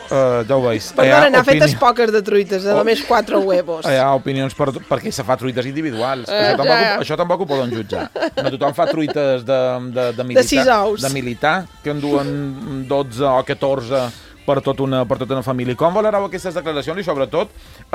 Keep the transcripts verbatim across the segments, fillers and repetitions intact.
Uh, ja ho veus. Perdona, n'ha opini... fetes poques de truites, de només quatre huevos. Hi ha opinions per, perquè se fa truites individuals. Uh, això, tampoc, ja. això tampoc ho poden jutjar. No tothom fa truites de, de, de, militar, de sis ous. De militar, que en duen dotze o catorze per tota una, per tota una família. Com valorau aquestes declaracions i, sobretot,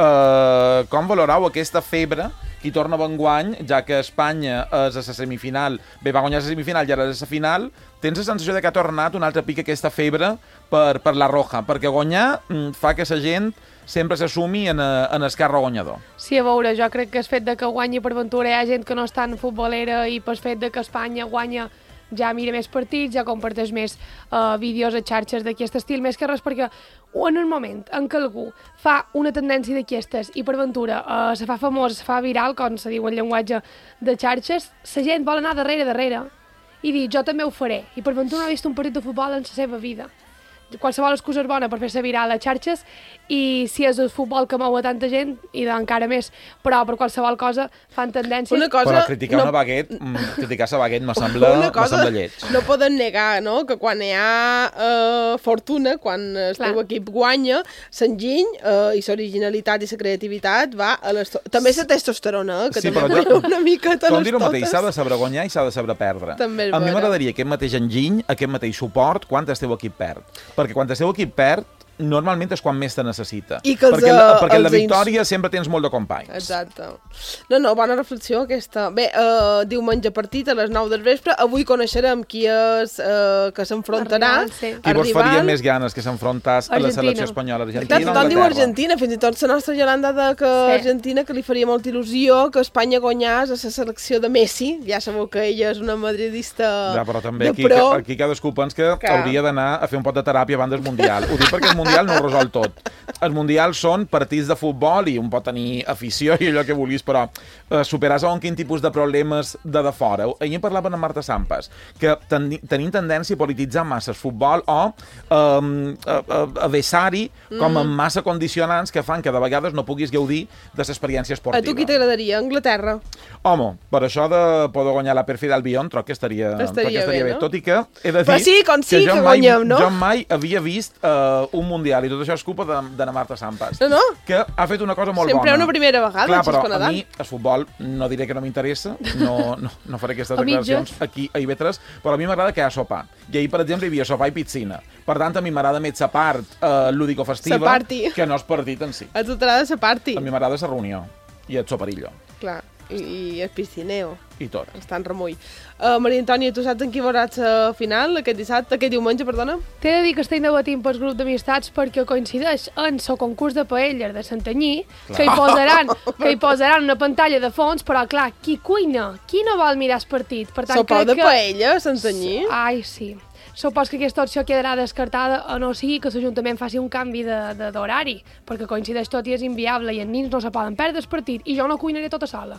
eh, com valorau aquesta febre que torna a enguany, ja que Espanya és a la semifinal, bé, va guanyar la semifinal i ara és a la final, tens la sensació de que ha tornat un altre pic aquesta febre per, per la Roja, perquè guanyar fa que la gent sempre s'assumi en, en el carro guanyador. Sí, a veure, jo crec que el fet de que guanyi per ventura hi ha gent que no és tan futbolera i pel fet de que Espanya guanya ja mira més partits, ja comparteix més uh, vídeos a xarxes d'aquest estil, més que res perquè en el moment en què algú fa una tendència d'aquestes i per ventura uh, se fa famós, se fa viral, com se diu en llenguatge de xarxes, la gent vol anar darrere, darrere i dir, jo també ho faré, i per ventura no ha vist un partit de futbol en la seva vida. Qualsevol excusa és bona per fer-se viral a xarxes i si és el futbol que mou a tanta gent i encara més, però per qualsevol cosa fan tendències. Una cosa, però criticar no, una baguette, criticar la baguette me sembla, sembla lleig. No poden negar, no?, que quan hi ha uh, fortuna, quan el teu equip guanya, s'enginy uh, i l'originalitat i la creativitat va a les... També la testosterona, eh, que sí, també guanya una mica a les dir el mateix, totes. s'ha de saber guanyar i s'ha de saber perdre. També a mi m'agradaria aquest mateix enginy, aquest mateix suport quan el teu equip perd. Perquè quan el seu equip perd, normalment és quan més te necessita. I que els, perquè la, perquè els la victòria ins... sempre tens molt de companys. Exacte. No, no, bona reflexió aquesta. Bé, uh, diumenge partit a les nou del vespre. Avui coneixerem qui és uh, que s'enfrontarà. Sí. Qui vos faria més ganes que s'enfrontàs a la selecció espanyola? Argentina, tothom diu Argentina, fins i tot la nostra Yolanda de que sí. Argentina, que li faria molta il·lusió que Espanya guanyàs a la selecció de Messi. Ja sabeu que ella és una madridista ja, però també de aquí, pro. Aquí cadascú pensa que, que hauria d'anar a fer un pot de teràpia abans del Mundial. Ho dic perquè el Mundial no ho resol tot. Els mundials són partits de futbol i un pot tenir afició i allò que vulguis, però eh, superar segons quin tipus de problemes de de fora. Ahir parlaven amb Marta Sampas, que ten tenim tendència a polititzar massa el futbol o eh, a, a, a vessar-hi com amb massa condicionants que fan que de vegades no puguis gaudir de l'experiència esportiva. A tu qui t'agradaria? Anglaterra? Home, per això de poder guanyar la perfida al Bion, troc que estaria, estaria, estaria bé, bé, no? Tot i que he de dir però sí, com sí, que, que, que mai, guanyem, no? jo mai havia vist uh, un mundial, i tot això és culpa de, de la Marta Sampas, no, no. que ha fet una cosa molt Sempre bona. Sempre una primera vegada. Clar, però a mi el futbol no diré que no m'interessa, no, no, no faré aquestes declaracions aquí a I V tres, però a mi m'agrada que hi ha sopar. I ahir, per exemple, hi havia sopar i piscina. Per tant, a mi m'agrada més la part uh, lúdico-festiva que no és partit en si. A tu t'agrada la party. A mi m'agrada la reunió i el soparillo. Clar, i, i el piscineo. I tot. Està en remull. Uh, Maria Antònia, tu saps en qui veuràs la final, aquest dissabte, aquest diumenge, perdona? T'he de dir que estic debatint pel grup d'amistats perquè coincideix en el concurs de paelles de Santanyí, que hi, posaran, que hi posaran una pantalla de fons, però clar, qui cuina? Qui no vol mirar el partit? Per tant, Sopar de que... paella, Santanyí? Ai, sí. Supos que aquesta opció quedarà descartada a no sigui que l'Ajuntament faci un canvi d'horari, perquè coincideix tot i és inviable i els nins no se poden perdre el partit i jo no cuinaré tota sola.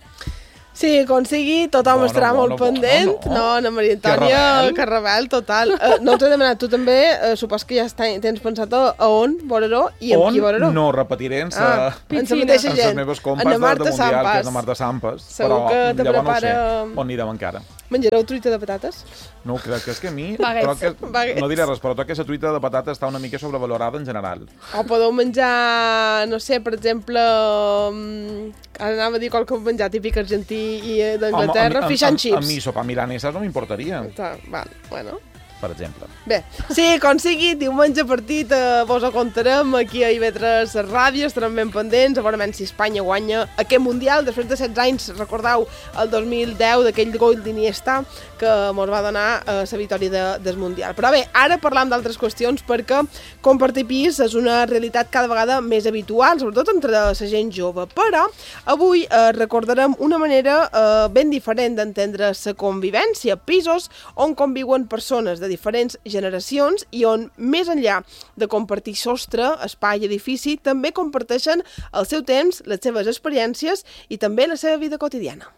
Sí, com sigui, tothom bueno, estarà bueno, molt bueno, pendent. No, no, Ana Maria Antònia, que rebel, total. Uh, no t'he demanat, tu també, uh, supos que ja està, tens pensat a, a on veure-ho i amb on? qui veure-ho? No, repetiré en sa, ah, en sa mateixa gent. En les meves compes de, de Mundial, que és la Marta Sampas. Segur però que te llavors prepara... no sé on anirem encara. Menjareu truita de patates? No, crec que és que a mi... Baguets. Que, no diré res, però que la truita de patates està una mica sobrevalorada en general. O podeu menjar, no sé, per exemple... Um, ara anava a dir qualque menjar típic argentí i d'Anglaterra, fish and chips. A mi sopar milanesas no m'importaria. Vale, bueno... per exemple. Bé, sí, com sigui, diumenge partit eh, vos ho contarem aquí a I V tres Ràdio, estarem ben pendents, a veure si Espanya guanya aquest Mundial, després de setze anys, recordeu, el dos mil deu, d'aquell gol d'Iniesta que mos va donar eh, la victòria de, del Mundial. Però bé, ara parlam d'altres qüestions perquè compartir pis és una realitat cada vegada més habitual, sobretot entre la gent jove, però avui eh, recordarem una manera eh, ben diferent d'entendre la convivència, pisos on conviuen persones de diferents generacions i on, més enllà de compartir sostre, espai i edifici, també comparteixen el seu temps, les seves experiències i també la seva vida quotidiana.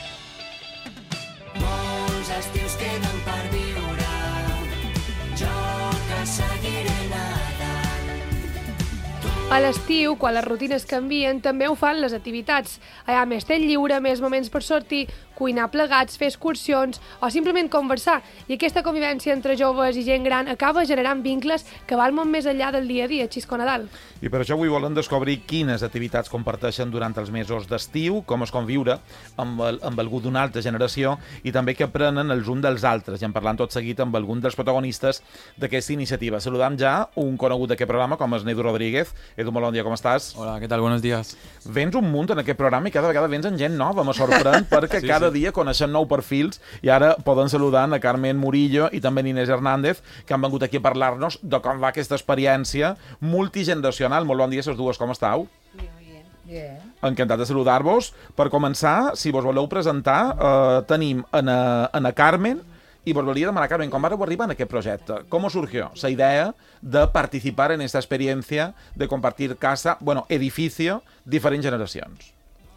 Molts estius queden per viure, jo que seguiré nedant. A l'estiu, quan les rutines canvien, també ho fan les activitats. Hi ha més temps lliure, més moments per sortir. cuinar plegats, fer excursions o simplement conversar. I aquesta convivència entre joves i gent gran acaba generant vincles que val molt més enllà del dia a dia, Xisco Nadal. I per això avui volen descobrir quines activitats comparteixen durant els mesos d'estiu, com es conviure amb, el, amb algú d'una altra generació i també què aprenen els uns dels altres. I en parlant tot seguit amb algun dels protagonistes d'aquesta iniciativa. Saludam ja un conegut d'aquest programa, com és Edu Rodríguez. Edu, molt bon dia, com estàs? Hola, què tal? Buenos días. Vens un munt en aquest programa i cada vegada vens en gent nova, me sorprèn, perquè sí, cada sí. dia coneixen nou perfils i ara poden saludar a Carmen Murillo i també a Inés Hernández, que han vengut aquí a parlar-nos de com va aquesta experiència multigeneracional. Molt bon dia, sos dues, com estàu? Bien, bien. Bien. Encantat de saludar-vos. Per començar, si vos voleu presentar, eh, tenim a Ana Carmen y vos volia demanar, Carmen, com vareu arribar en aquest projecte? ¿Cómo surgió esa idea de participar en esta experiencia de compartir casa, bueno, edificio, diferents generacions?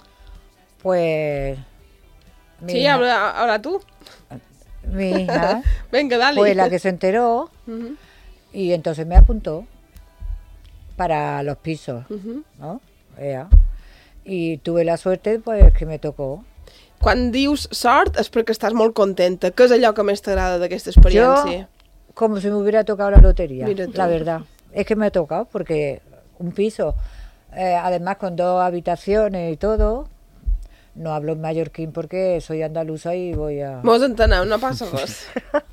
Pues... mi Sí, hija- habla, habla tú. Mi hija Venga, dale. fue la que se enteró Ujú, y entonces me apuntó para los pisos, ujú. ¿no? Ella. Y tuve la suerte, pues, que me tocó. Quan dius sort és perquè estàs molt contenta. Què és allò que més t'agrada d'aquesta experiència? Como si me hubiera tocado la lotería, Mira tú. la verdad. Es que me ha tocado porque un piso, eh, además con dos habitaciones y todo, no hablo en mallorquín porque soy andaluza y voy a... Mos entenem, no passa res.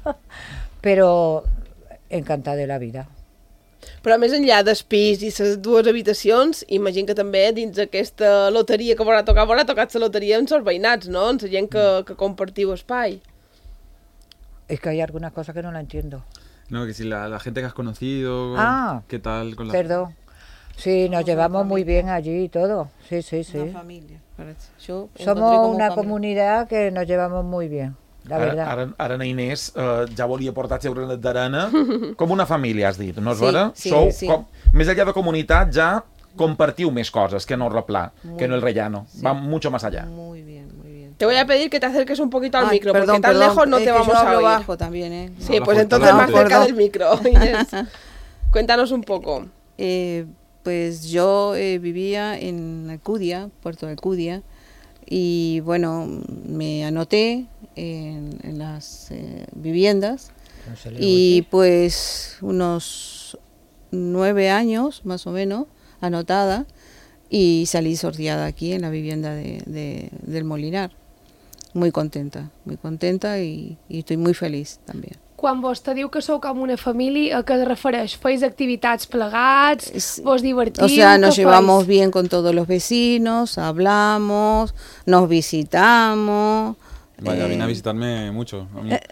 Pero encantada de la vida. Però més enllà del pis i les dues habitacions, imagino que també dins aquesta loteria que vorà tocar, vorà tocat la loteria amb els veïnats, no? Amb la gent que, que compartiu espai. Es que hay algunas cosas que no la entiendo. No, que si la, la gente que has conocido, Ah, ¿qué tal con la... Perdón. Sí, nos llevamos muy bien allí y todo. Sí, sí, sí. Una familia, parece. Yo encontré Somos como una familia. comunidad que nos llevamos muy bien, la Ara, verdad. ara, ara na Inés eh, ja volia portar el granet d'arena com una família, has dit, no és Sí, vera? sí, Sou, sí. com, més enllà de comunitat, ja compartiu més coses que no el replà, Muy que no el bien. rellano. Sí. Va mucho más allá. Muy bien, muy bien. Te voy a pedir que te acerques un poquito al Ay, micro, perdón, porque tan perdón, lejos no es te que vamos yo a hablo oír. bajo también, ¿eh? Sí, Habla pues fuerte, entonces habla más fuerte. cerca del micro, Inés. Cuéntanos un poco. Eh, pues yo eh, vivía en Alcudia, Puerto de Alcudia, y bueno, me anoté en, en las eh, viviendas No se le y oye. pues unos nueve años más o menos anotada y salí sorteada aquí en la vivienda de, de- del Molinar. Muy contenta, muy contenta y, y estoy muy feliz también. Quan vostè diu que sou com una família, a què es refereix? Feis activitats plegats? Es- Vos divertiu? O sea, nos què llevamos feis? bien con todos los vecinos, hablamos, nos visitamos. Vaya, eh, viene a visitarme mucho. A, mí.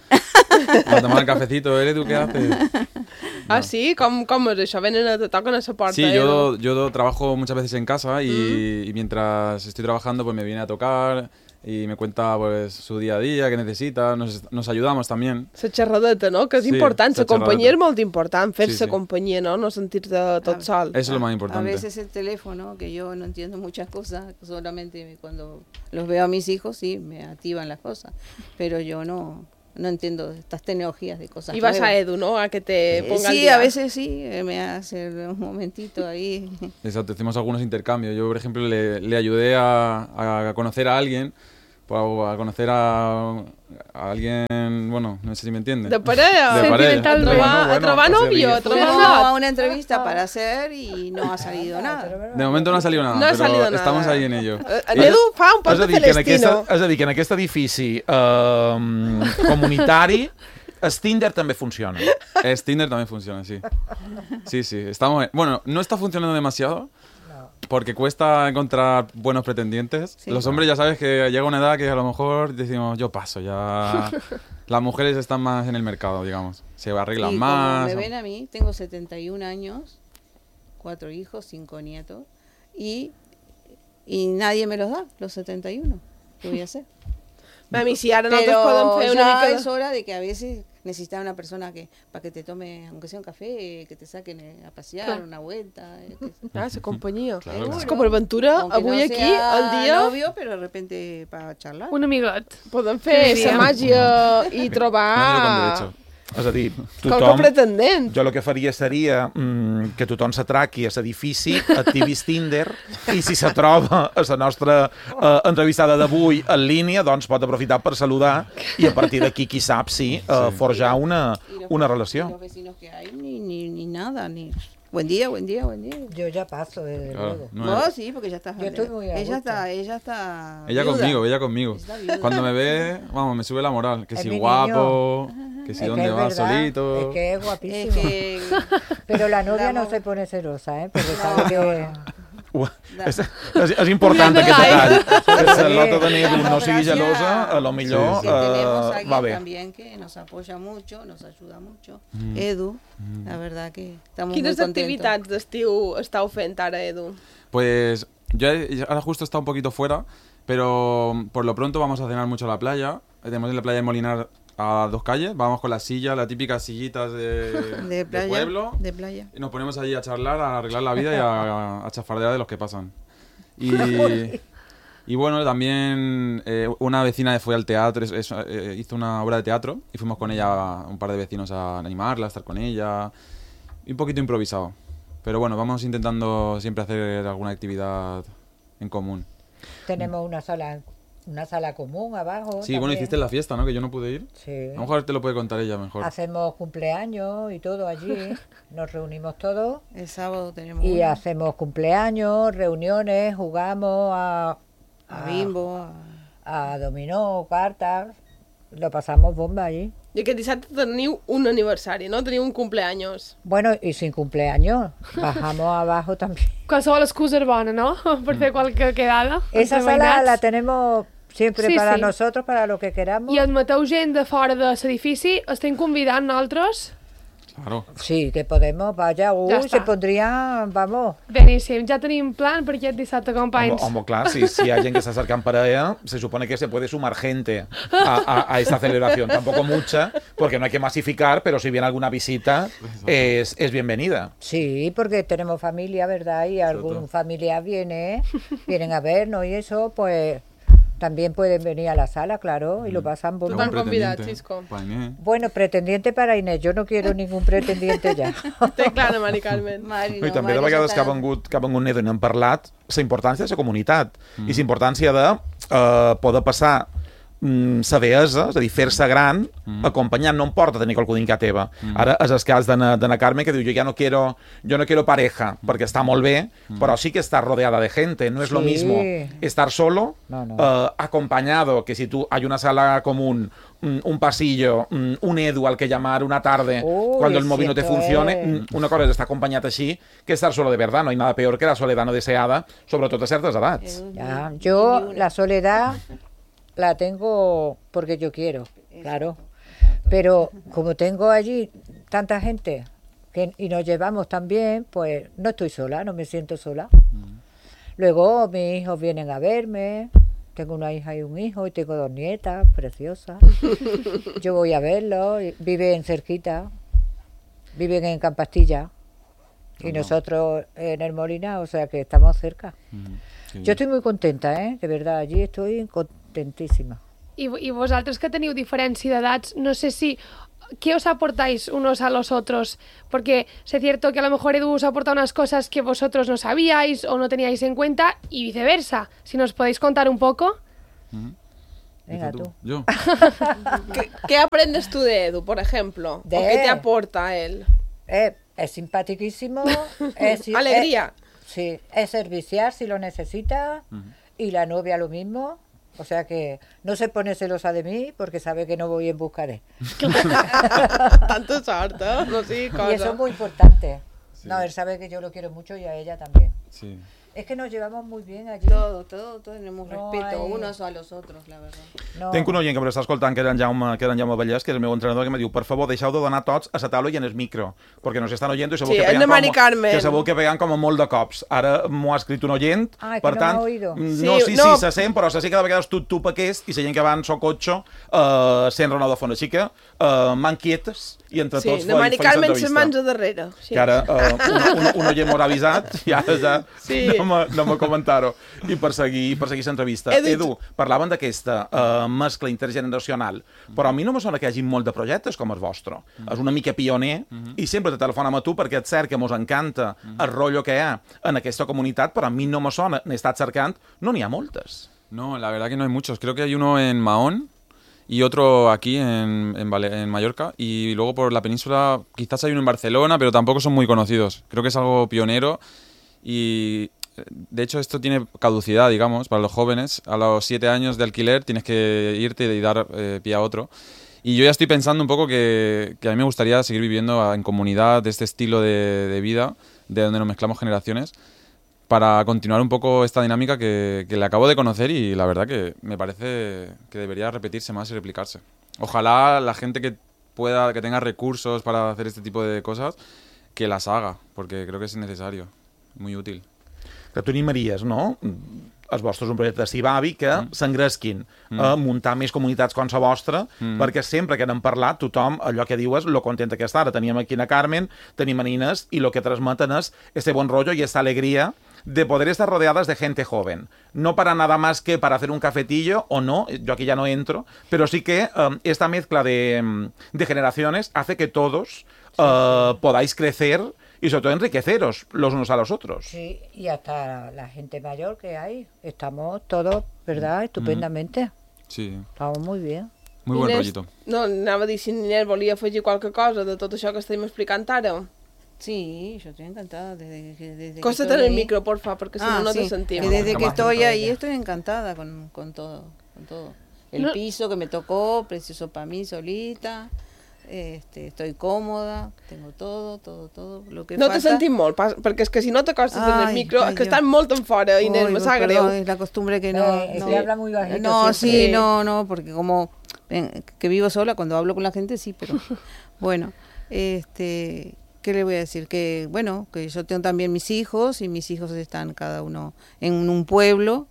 a tomar el cafecito, ¿eh? ¿Tú qué haces? Ah, sí? Com, com és això? Venen a te toquen a la porta, Sí, eh? yo, yo trabajo muchas veces en casa y, y mientras estoy trabajando pues me viene a tocar y me cuenta pues su día a día, qué necesita, nos, nos ayudamos también. La xerradeta, no? Que és Sí, important, la la companyia xerradeta. és molt important, fer-se Sí, sí. companyia, no? No sentir-te tot sol. Eso es lo más A importante. veces el teléfono, que yo no entiendo muchas cosas, solamente cuando los veo a mis hijos sí me activan las cosas, pero yo no, no entiendo estas tecnologías de cosas I vas a nuevas. Edu, no? A que te Eh, ponga al sí, día. a veces sí, eh, me hace un momentito ahí. Exacto, hicimos algunos intercambios. Yo, por ejemplo, le, le ayudé a, a conocer a alguien, pues, a conocer a, a alguien, bueno, no sé si me entiende. De parella. De parella. A trobar, Bueno, a bueno, trobar pues novio, a sería. trobar Fuimos a not. una entrevista para hacer y no ha salido nada. De momento no ha salido nada, No ha pero salido nada. estamos ahí en ello. Eh, En Edu fa un poc És a de dir, que en aquesta, Celestino. és a dir, que en aquest edifici eh, comunitari el Tinder també funciona. Es Tinder también funciona, sí. Sí, sí. Estamos, bueno, no está funcionando demasiado porque cuesta encontrar buenos pretendientes. Sí. Los hombres ya sabes que llega una edad que a lo mejor decimos, yo paso, ya... Las mujeres están más en el mercado, digamos. Se arreglan Y más. como me ven a mí, tengo setenta y un años, cuatro hijos, cinco nietos, y, y nadie me los da, los setenta y uno. ¿Qué voy a hacer? Mami, si ara nosaltres Pero podem fer una ya mica... es hora de que a veces necesitas una persona que para que te tome, aunque sea un café, que te saquen eh, a pasear, Clar. una vuelta. eh, que- Ah, la companyia. Claro, És claro. com per aventura, aunque avui no aquí, sea al dia, novio, pero de repente para charlar. Un amigot. podem fer Sí, la sí. màgia i Nadie lo trobar... con derecho. És a dir, Qualque tothom... pretendent. Jo el que faria seria mm, que tothom s'atraqui a l'edifici, activis Tinder, i si se troba a la nostra eh, entrevistada d'avui en línia, doncs pot aprofitar per saludar i a partir d'aquí, qui sap, sí, eh, forjar una, una relació. Los vecinos que hay, ni, ni, ni nada, ni... Buen día, buen día, buen día. Yo ya paso, desde Claro, luego. no No, es- sí, porque ya está. Yo estoy muy a ella gusto. está, ella está. Ella viuda. conmigo, ella conmigo. Está viuda. Cuando me ve, vamos, me sube la moral. Que Es si mi guapo, que si Es dónde que es va verdad, solito. Es que es Es guapísimo. que Pero la novia La no mo- se pone celosa, ¿eh? Porque sabe que... Ua, És, és, és important aquest detall. Que si l'altre de neu no sigui gelosa, a lo millor que tenemos eh, alguien va bé. también que nos apoya mucho, nos ayuda mucho. Edu, la verdad que estamos Quines muy contentos. activitats d'estiu estàu fent ara, Edu? Pues yo he- ahora justo está un poquito fuera, pero por lo pronto vamos a cenar mucho a la playa. Tenemos en la playa de Molinar a dos calles, vamos con la silla, las típicas sillitas de, De playa. pueblo, De playa. y nos ponemos allí a charlar, a arreglar la vida y a, a chafardear de los que pasan. Y, y bueno, también eh, una vecina fue al teatro, es- es- eh, hizo una obra de teatro y fuimos con ella, un par de vecinos, a animarla, a estar con ella. Y un poquito improvisado. Pero bueno, vamos intentando siempre hacer alguna actividad en común. Tenemos una sala, una sala común abajo. Sí, bueno, también. hiciste la fiesta, ¿no? Que yo no pude ir. Sí. A lo mejor te lo puede contar ella mejor. Hacemos cumpleaños y todo allí. Nos reunimos todos El sábado tenemos y una, hacemos cumpleaños, reuniones, jugamos a, a Bimbo, a- a dominó, cartas. Lo pasamos bomba allí. I aquest dissabte teniu un aniversari, no? Teniu un cumpleaños. Bueno, y sin cumpleaños, bajamos abajo también. Qualsevol excusa és bona, no? Per fer qualque quedada. Esa entre sala veïnats. la tenemos siempre Sí, para sí. nosotros, para lo que queramos. I admeteu gent de fora de l'edifici? Estem convidant nosaltres? Claro. Sí, que podemos, vaya, uy, Ya se está. pondrían, vamos. Beníssim, ja tenim plan per aquest dissabte, Home, companys. home, clar, si, si hay gente que está acercando para ella, se supone que se puede sumar gente a, a, a esta celebración. Tampoco mucha, porque no hay que masificar, pero si viene alguna visita, es, es bienvenida. Sí, porque tenemos familia, ¿verdad? Y algún familiar viene, vienen a vernos y eso, pues también pueden venir a la sala, claro, y lo pasan bomba. Total. Algún convidat, pretendiente, Xisco. pa' Inés. Bueno, pretendiente para Inés, yo no quiero ningún pretendiente ya. Té clar, Mari Carmen. Mari, No, I no, també de Mari vegades ja que ha està- vengut, que ha vengut Nedo i n'hem parlat, la importància de la comunitat i la importància de eh, poder passar mm, sa vellesa, és a dir, fer-se gran, acompanyant, no em porta tenir qualcú dins casa teva. Ara és el cas d'Anna d'Anna Carme, que diu, jo ja no quiero, yo no quiero pareja, perquè està molt bé, però sí que estás rodeada de gente, no es lo Sí. mismo estar solo, No, no. eh, acompañado, que si tú hay una sala común, mm, un pasillo, mm, un Edu al que llamar una tarde Uy, cuando el sí, móvil no te esto funcione, es. mm, una cosa és estar acompanyat així que estar solo de verdad. No hay nada peor que la soledad no deseada, sobretot a certes edats. Ya, yo la soledad la tengo porque yo quiero, claro. Pero como tengo allí tanta gente que, y nos llevamos tan bien, pues no estoy sola, no me siento sola. Luego mis hijos vienen a verme, tengo una hija y un hijo y tengo dos nietas preciosas. Yo voy a verlos, y viven cerquita, viven en Campastilla y nosotros en el Molina, o sea que estamos cerca. Sí. Yo estoy muy contenta, ¿eh? De verdad, allí estoy contentísima. I, I vosaltres que teniu diferència d'edats, no sé si... ¿Qué os aportáis unos a los otros? Porque es cierto que a lo mejor Edu os aporta unas cosas que vosotros no sabíais o no teníais en cuenta y viceversa. Si nos podéis contar un poco. Venga Dice tú. Yo. ¿Qué, qué aprendes tú de Edu, por ejemplo? De ¿O qué te él. aporta él? Eh, es simpaticísimo. es, Alegría. eh, sí, es servicial si lo necesita. Y la novia lo mismo. O sea que no se pone celosa de mí porque sabe que no voy en busca de. Tanta sort, eh? No sigui cosa. Y eso es muy importante. No, él sabe que yo lo quiero mucho y a ella también. Sí. Es que nos llevamos muy bien allí. Todo, todo, todo tenemos No respeto hay- unos a los otros, la verdad. No. Tenc un oient que m'està escoltant, que era en Jaume, que era en Jaume Vallès, que és el meu entrenador, que me diu, per favor, deixeu de donar tots a la taula i en el micro, perquè nos estan oyendo i segur Sí, que hem de peguen Mari com, Carmen. que segur que peguen com a molt de cops. Ara m'ho ha escrit un oient, Ah, que per no tant, m'ha oído. mm, no, Sí, sí, no. sí, se sent, però se sent que de vegades tu, tu aquest i la gent que va en so cotxe eh, sent renou de fons. Així que eh, manquietes i entre Sí, tots de Mari feim Carmen ses l'entrevista. mans a darrere. Sí. Que ara eh, un, un, un oient m'ho ha avisat i ara ja obligat Sí. no me, no me comentar-ho i per seguir, per seguir l'entrevista. He dit- Edu, parlaven d'aquesta uh, mescla intergeneracional, però a mi no me sona que hi hagi molt de projectes com el vostre. Mm. És una mica pioner mm-hmm. i sempre te telefonem a tu perquè és cert que mos encanta mm-hmm. el rotllo que hi ha en aquesta comunitat, però a mi no me sona, n'he estat cercant, no n'hi ha moltes. No, la verdad que no hay muchos. Creo que hay uno en Mahón y otro aquí en, en, Vale- en Mallorca. Y luego por la península quizás hay uno en Barcelona, pero tampoco son muy conocidos. Creo que es algo pionero y de hecho esto tiene caducidad, digamos, para los jóvenes. A los siete años de alquiler tienes que irte y dar eh, pie a otro. Y yo ya estoy pensando un poco que, que a mí me gustaría seguir viviendo en comunidad de este estilo de, de vida, de donde nos mezclamos generaciones, para continuar un poco esta dinámica que, que le acabo de conocer y la verdad que me parece que debería repetirse más y replicarse. Ojalá la gente que pueda, que tenga recursos para hacer este tipo de cosas, que las haga, porque creo que es necesario, muy útil. Que tu animaries, no? Els vostres un projecte de Cibavi que mm. s'engresquin mm. a muntar més comunitats com la vostra, mm. perquè sempre que n'hem parlat, tothom, allò que diu és lo contenta que està. Ara teníem aquí a Carmen, tenim a Inés, i lo que transmeten és este bon rollo y esta alegría de poder estar rodeadas de gente joven. No para nada más que para hacer un cafetillo, o no, yo aquí ya no entro, pero sí que um, esta mezcla de, de generaciones hace que todos uh, podáis crecer y sobre todo enriqueceros los unos a los otros. Sí, y hasta la gente mayor que hay, estamos todos, ¿verdad? Estupendamente. Sí, Estamos muy bien. muy buen Inés, rollito. No, anava a dir si Inés volia afegir qualque cosa de tot això que estem explicant ara. Sí, yo estoy encantada desde que... Desde Costa't que en estoy el ahí. micro, porfa, perquè si Ah, no no sí, te sentim. que desde que Jamás estoy nunca ahí ella. estoy encantada con, con todo, con todo. El No- piso que me tocó, precioso para mí solita, este, estoy cómoda, tengo todo, todo, todo lo que No te falta. sentim molt, pas, perquè és que si no t'acostes en el Ai, micro, ai, és que jo. estan molt en fora, Inés, Uy, me sap perdón, greu. es la costumbre que no... Eh, no, sí, habla muy bajito no, siempre. sí, no, no, porque como ven, que vivo sola, cuando hablo con la gente sí, pero bueno, este, ¿qué le voy a decir? Que bueno, que yo tengo también mis hijos y mis hijos están cada uno en un pueblo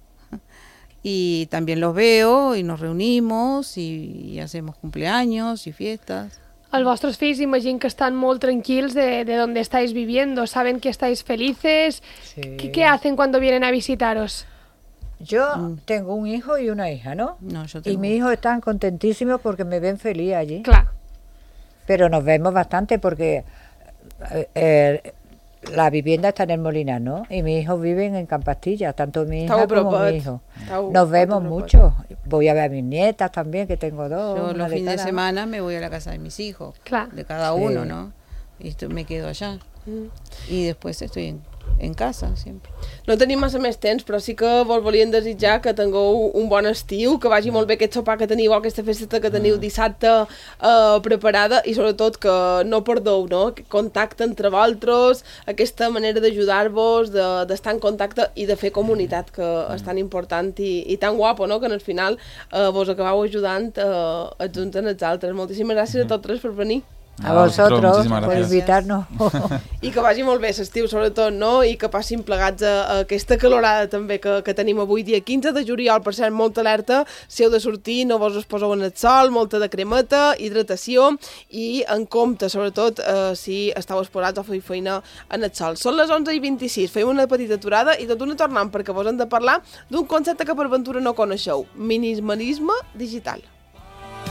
y también los veo y nos reunimos y, y hacemos cumpleaños y fiestas. Els vostres fills imagino que están molt tranquilos de, de donde estáis viviendo, saben que estáis felices. Sí. ¿Qué, qué hacen cuando vienen a visitaros? Yo tengo un hijo y una hija, ¿no? No, yo Y tengo... mis hijos están contentísimos porque me ven feliz allí. Clar, Pero nos vemos bastante porque eh, eh, la vivienda está en el Molinar, ¿no? Y mis hijos viven en Campastilla, tanto mi hija Estau como apropats. mi hijo. Estau- Nos estau vemos apropats. mucho. Voy a ver a mis nietas también, que tengo dos. Yo una los fines de cada- semana me voy a la casa de mis hijos, Clar. de cada Sí. uno, ¿no? Y esto- me quedo allá. Y después estoy en, en casa siempre. No tenim massa més temps, però sí que vos volíem desitjar que tingueu un bon estiu, que vagi molt bé aquest sopar que teniu, aquesta festa que teniu dissabte eh, preparada i sobretot que no perdeu, no? Aquest contacte entre vosaltres, aquesta manera d'ajudar-vos, de- d'estar en contacte i de fer comunitat, que és tan important i, i tan guapo, no? Que al final eh, vos acabeu ajudant eh, els uns en els altres. Moltíssimes gràcies a tots tres per venir. A Ah, vosotros muchísimas por gracias. invitarnos. I que vagi molt bé l'estiu, sobretot, no? I que passin plegats a, a aquesta calorada també que, que tenim avui, dia quinze de juliol, per cert, molta alerta, si heu de sortir, no vos us poseu en el sol, molta de cremeta, hidratació i en compte, sobretot, eh, si estàu exposats o feu feina en el sol. Són les onze i vint-i-sis, fem una petita aturada i tot una tornant perquè vos hem de parlar d'un concepte que per ventura no coneixeu, minimalisme digital.